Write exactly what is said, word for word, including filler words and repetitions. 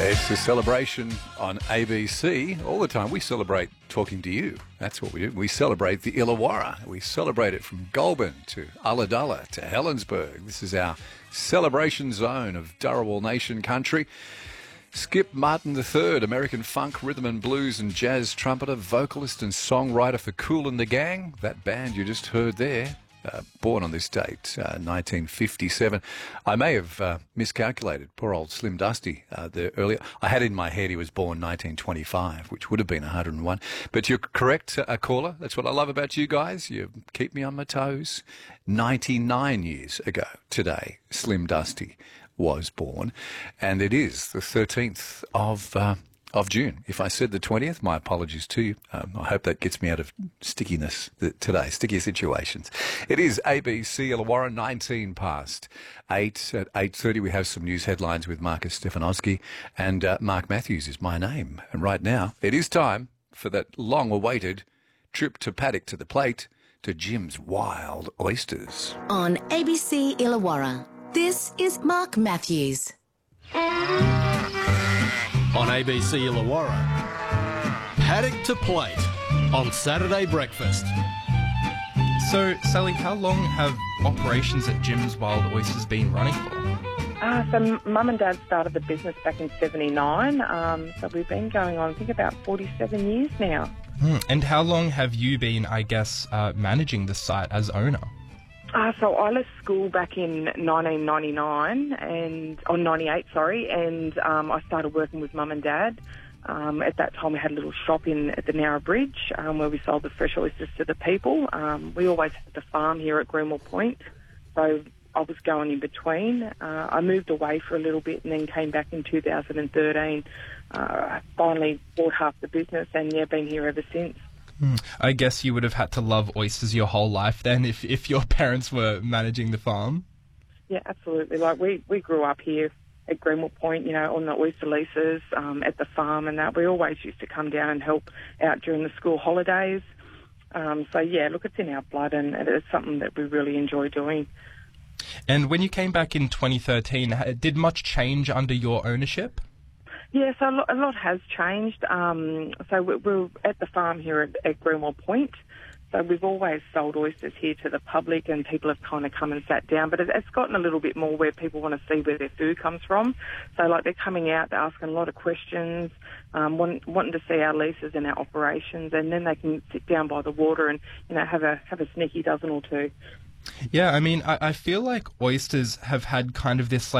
It's a celebration on A B C. All the time we celebrate talking to you. That's what we do. We celebrate the Illawarra. We celebrate it from Goulburn to Ulladulla to Helensburgh. This is our celebration zone of Dharawal Nation country. Skip Martin the third, American funk, rhythm and blues and jazz trumpeter, vocalist and songwriter for Kool and the Gang. That band you just heard there. Uh, born on this date, uh, nineteen fifty-seven. I may have uh, miscalculated. Poor old Slim Dusty. Uh, the earlier, I had in my head he was born nineteen twenty-five, which would have been one hundred and one. But you're correct, uh, caller. That's what I love about you guys. You keep me on my toes. ninety-nine years ago today, Slim Dusty was born, and it is the thirteenth of. Uh, Of June. If I said the twentieth, my apologies to you. Um, I hope that gets me out of stickiness today, sticky situations. It is A B C Illawarra, nineteen past eight. At eight thirty, we have some news headlines with Marcus Stefanowski, and uh, Mark Matthews is my name. And right now, it is time for that long-awaited trip to Paddock to the Plate to Jim's Wild Oysters. On A B C Illawarra, this is Mark Matthews. On A B C Illawarra, Paddock to Plate on Saturday breakfast. So, Sally, how long have operations at Jim's Wild Oysters been running for? Uh, so Mum and Dad started the business back in seventy-nine, um, so we've been going on, I think, about forty-seven years now. Hmm. And how long have you been, I guess, uh, managing the site as owner? Uh, so I left school back in nineteen ninety-nine, and or ninety-eight, sorry, and um, I started working with Mum and Dad. Um, at that time, we had a little shop in at the Narra Bridge um, where we sold the fresh oysters to the people. Um, we always had the farm here at Greenwell Point, so I was going in between. Uh, I moved away for a little bit and then came back in two thousand thirteen. Uh, I finally bought half the business, and yeah, been here ever since. I guess you would have had to love oysters your whole life then if, if your parents were managing the farm. Yeah, absolutely. Like we, we grew up here at Greenwell Point, you know, on the oyster leases, um, at the farm and that. We always used to come down and help out during the school holidays. Um, so, yeah, look, it's in our blood and it's something that we really enjoy doing. And when you came back in twenty thirteen, did much change under your ownership? Yeah, so a lot, a lot has changed. Um, so we're, we're at the farm here at, at Greenwell Point. So we've always sold oysters here to the public, and people have kind of come and sat down. But it, it's gotten a little bit more where people want to see where their food comes from. So, like, they're coming out, they're asking a lot of questions, um, want, wanting to see our leases and our operations, and then they can sit down by the water and, you know, have a have a sneaky dozen or two. Yeah, I mean, I, I feel like oysters have had kind of this, like,